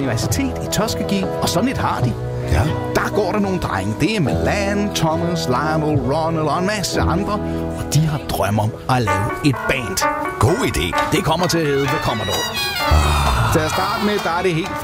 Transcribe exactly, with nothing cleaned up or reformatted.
universitet i Tuskegee, og sådan et har de. Ja. Der går der nogle drenge. Det er Milan, Thomas, Lionel, Ronald og en masse andre. Og de har drømme om at lave et band. God idé. Det kommer til at hedde The Commodores. Til at starte med, der er det helt